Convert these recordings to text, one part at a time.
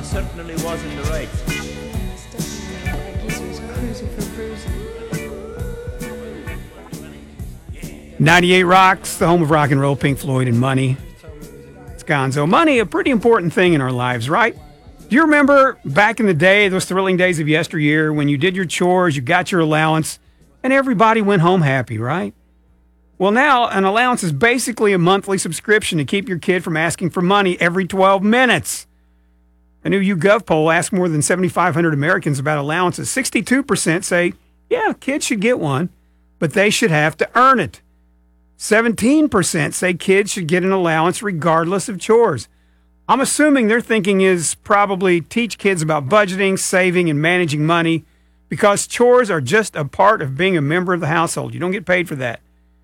I certainly was in the right. Like he was cruising for bruising. 98 Rocks, the home of rock and roll, Pink Floyd, and money. It's Gonzo. Money, a pretty important thing in our lives, right? Do you remember back in the day, those thrilling days of yesteryear, when you did your chores, you got your allowance, and everybody went home happy, right? Well, now an allowance is basically a monthly subscription to keep your kid from asking for money every 12 minutes. A new YouGov poll asked more than 7,500 Americans about allowances. 62% say, yeah, kids should get one, but they should have to earn it. 17% say kids should get an allowance regardless of chores. I'm assuming their thinking is probably teach kids about budgeting, saving, and managing money because chores are just a part of being a member of the household. You don't get paid for that.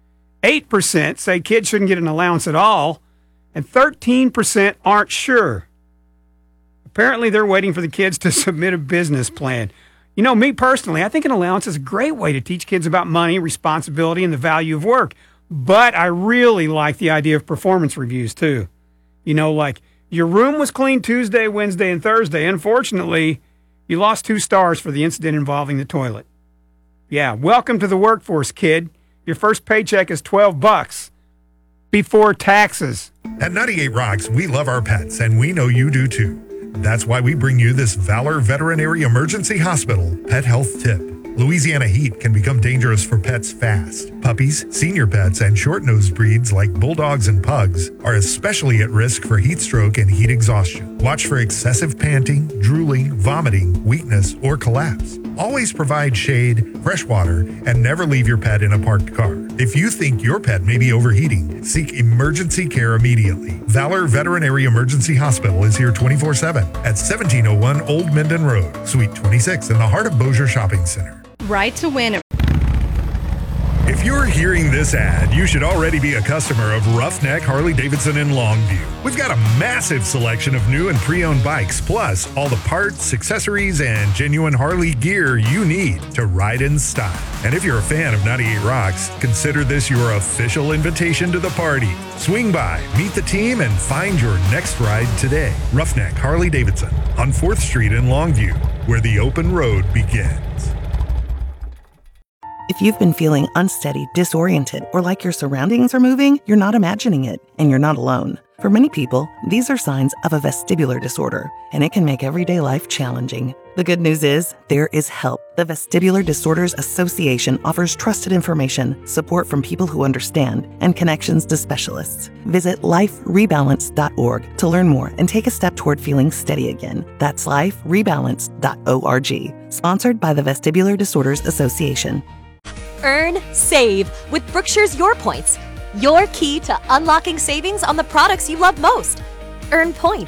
8% say kids shouldn't get an allowance at all, and 13% aren't sure. Apparently, they're waiting for the kids to submit a business plan. You know, me personally, I think an allowance is a great way to teach kids about money, responsibility, and the value of work. But I really like the idea of performance reviews, too. You know, like, your room was clean Tuesday, Wednesday, and Thursday. Unfortunately, you lost 2 stars for the incident involving the toilet. Yeah, welcome to the workforce, kid. Your first paycheck is $12 before taxes. At 98 Rocks, we love our pets, and we know you do too. That's why we bring you this Valor Veterinary Emergency Hospital Pet Health Tip. Louisiana heat can become dangerous for pets fast. Puppies, senior pets, and short-nosed breeds like bulldogs and pugs are especially at risk for heat stroke and heat exhaustion. Watch for excessive panting, drooling, vomiting, weakness, or collapse. Always provide shade, fresh water, and never leave your pet in a parked car. If you think your pet may be overheating, seek emergency care immediately. Valor Veterinary Emergency Hospital is here 24/7 at 1701 Old Minden Road, Suite 26 in the heart of Bossier Shopping Center. Right to win. If you're hearing this ad, you should already be a customer of Roughneck Harley-Davidson in Longview. We've got a massive selection of new and pre-owned bikes, plus all the parts, accessories, and genuine Harley gear you need to ride in style. And if you're a fan of 98 Rocks, consider this your official invitation to the party. Swing by, meet the team, and find your next ride today. Roughneck Harley-Davidson on 4th Street in Longview, where the open road begins. If you've been feeling unsteady, disoriented, or like your surroundings are moving, you're not imagining it, and you're not alone. For many people, these are signs of a vestibular disorder, and it can make everyday life challenging. The good news is, there is help. The Vestibular Disorders Association offers trusted information, support from people who understand, and connections to specialists. Visit liferebalance.org to learn more and take a step toward feeling steady again. That's liferebalance.org. Sponsored by the Vestibular Disorders Association. Earn, save with Brookshire's Your Points. Your key to unlocking savings on the products you love most. Earn points